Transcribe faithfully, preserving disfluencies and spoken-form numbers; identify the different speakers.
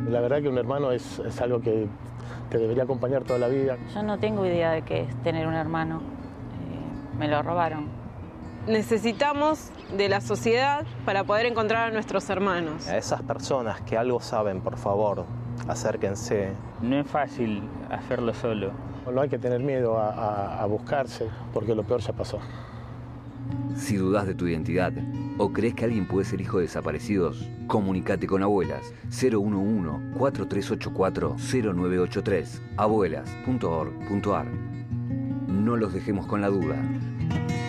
Speaker 1: La verdad que un hermano es, es algo que te debería acompañar toda la vida.
Speaker 2: Yo no tengo idea de qué es tener un hermano. Eh, me lo robaron.
Speaker 3: Necesitamos de la sociedad para poder encontrar a nuestros hermanos.
Speaker 4: A esas personas que algo saben, por favor, acérquense.
Speaker 5: No es fácil hacerlo solo.
Speaker 1: No hay que tener miedo a, a, a buscarse, porque lo peor ya pasó.
Speaker 6: Si dudas de tu identidad o crees que alguien puede ser hijo de desaparecidos, comunícate con Abuelas cero uno uno, cuatro tres ocho cuatro, cero nueve ocho tres, abuelas punto org punto ar. No los dejemos con la duda.